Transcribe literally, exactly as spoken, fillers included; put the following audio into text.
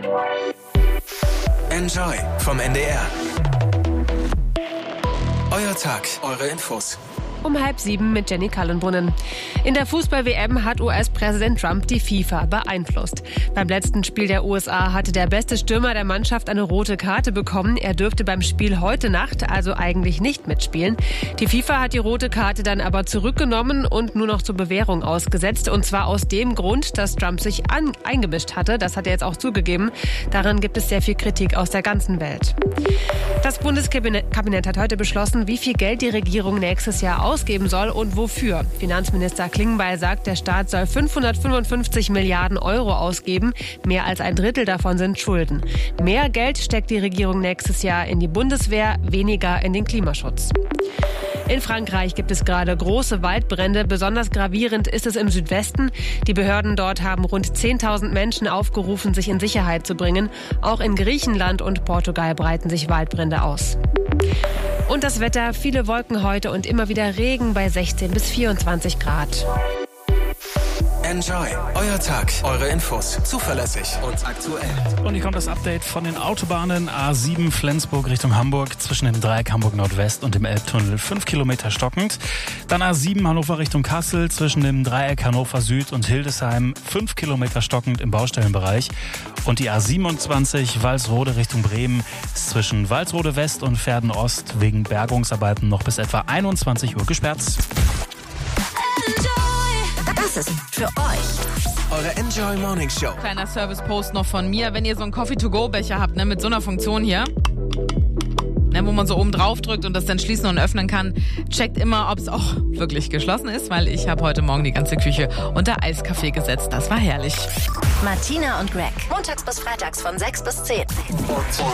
Enjoy vom N D R. Euer Tag, eure Infos. Um halb sieben mit Jenny Kallenbrunnen. In der Fußball-W M hat U S-Präsident Trump die FIFA beeinflusst. Beim letzten Spiel der U S A hatte der beste Stürmer der Mannschaft eine rote Karte bekommen. Er dürfte beim Spiel heute Nacht also eigentlich nicht mitspielen. Die FIFA hat die rote Karte dann aber zurückgenommen und nur noch zur Bewährung ausgesetzt. Und zwar aus dem Grund, dass Trump sich an, eingemischt hatte. Das hat er jetzt auch zugegeben. Daran gibt es sehr viel Kritik aus der ganzen Welt. Das Bundeskabinett hat heute beschlossen, wie viel Geld die Regierung nächstes Jahr ausgeben soll und wofür. Finanzminister Klingbeil sagt, der Staat soll fünfhundertfünfundfünfzig Milliarden Euro ausgeben. Mehr als ein Drittel davon sind Schulden. Mehr Geld steckt die Regierung nächstes Jahr in die Bundeswehr, weniger in den Klimaschutz. In Frankreich gibt es gerade große Waldbrände. Besonders gravierend ist es im Südwesten. Die Behörden dort haben rund zehntausend Menschen aufgerufen, sich in Sicherheit zu bringen. Auch in Griechenland und Portugal breiten sich Waldbrände aus. Und das Wetter, viele Wolken heute und immer wieder Regen bei sechzehn bis vierundzwanzig Grad. Enjoy, euer Tag, eure Infos, zuverlässig und aktuell. Und hier kommt das Update von den Autobahnen. A sieben Flensburg Richtung Hamburg zwischen dem Dreieck Hamburg Nordwest und dem Elbtunnel fünf Kilometer stockend. Dann A sieben Hannover Richtung Kassel zwischen dem Dreieck Hannover Süd und Hildesheim fünf Kilometer stockend im Baustellenbereich. Und die A siebenundzwanzig Walsrode Richtung Bremen ist zwischen Walsrode West und Verden Ost wegen Bergungsarbeiten noch bis etwa einundzwanzig Uhr gesperrt. Das ist für euch Eure Enjoy Morning Show. Kleiner Service-Post noch von mir. Wenn ihr so einen Coffee-to-go-Becher habt, ne, mit so einer Funktion hier, ne, wo man so oben drauf drückt und das dann schließen und öffnen kann, checkt immer, ob es auch wirklich geschlossen ist, weil ich habe heute Morgen die ganze Küche unter Eiskaffee gesetzt. Das war herrlich. Martina und Greg. Montags bis freitags von sechs bis zehn.